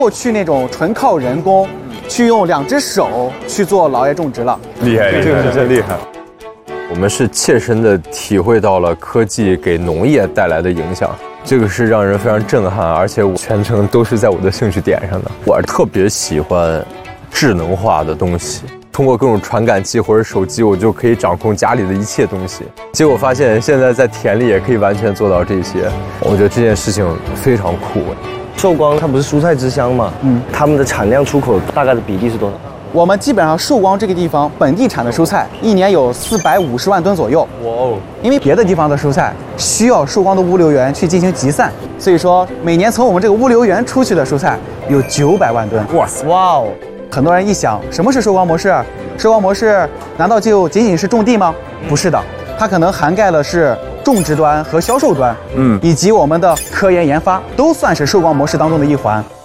过去那种纯靠人工，去用2只手去做老叶种植了。 厉害， 这个是真厉害。 我们是切身的体会到了科技给农业带来的影响，这个是让人非常震撼，而且全程都是在我的兴趣点上的。我特别喜欢智能化的东西，通过各种传感器或者手机，我就可以掌控家里的一切东西。结果发现现在在田里也可以完全做到这些，我觉得这件事情非常酷。 寿光它不是蔬菜之乡嘛？他们的产量出口大概的比例是多少？ 我们基本上寿光这个地方本地产的蔬菜，一年有450万吨左右。 哇哦！ 因为别的地方的蔬菜需要寿光的物流园去进行集散，所以说每年从我们这个物流园出去的蔬菜有900万吨。 哇塞！ 哇哦！ 很多人一想，什么是寿光模式？寿光模式难道就仅仅是种地吗？不是的，它可能涵盖的是种植端和销售端，以及我们的科研研发，都算是寿光模式当中的一环。